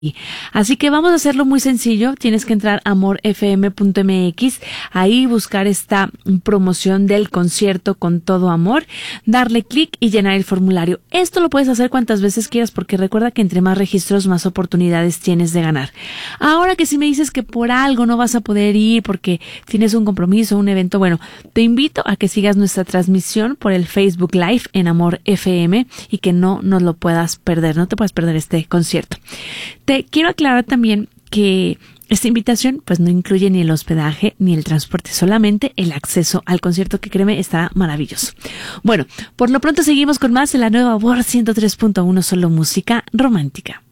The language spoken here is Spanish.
Así que vamos a hacerlo muy sencillo. Tienes que entrar a amorfm.mx, ahí buscar esta promoción del concierto Con Todo Amor, darle clic y llenar el formulario. Esto lo puedes hacer cuantas veces quieras, porque recuerda que entre más registros, más oportunidades tienes de ganar. Ahora que si me dices que por algo no vas a poder ir porque tienes un compromiso, un evento, bueno, te invito a que sigas nuestra transmisión por el Facebook Live en Amor FM y que no nos lo puedas perder, no te puedas perder este concierto. Te quiero aclarar también que esta invitación pues no incluye ni el hospedaje ni el transporte, solamente el acceso al concierto, que créeme, estará maravilloso. Bueno, por lo pronto seguimos con más de la nueva Amor 103.1, solo música romántica.